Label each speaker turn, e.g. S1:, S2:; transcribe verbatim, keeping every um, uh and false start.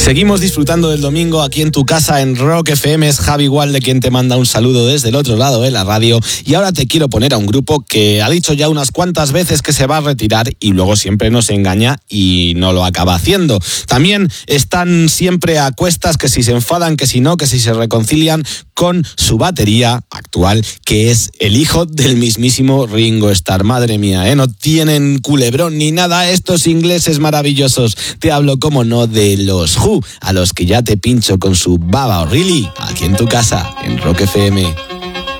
S1: Seguimos disfrutando del domingo aquí en tu casa en Rock F M. Es Javi Walde quien te manda un saludo desde el otro lado de la radio. Y ahora te quiero poner a un grupo que ha dicho ya unas cuantas veces que se va a retirar y luego siempre nos engaña y no lo acaba haciendo. También están siempre a cuestas, que si se enfadan, que si no, que si se reconcilian con su batería actual, que es el hijo del mismísimo Ringo Starr. Madre mía, ¿eh? No tienen culebrón ni nada estos ingleses maravillosos. Te hablo, como no, de los Who, a los que ya te pincho con su Baba O'Reilly aquí en tu casa, en Rock F M.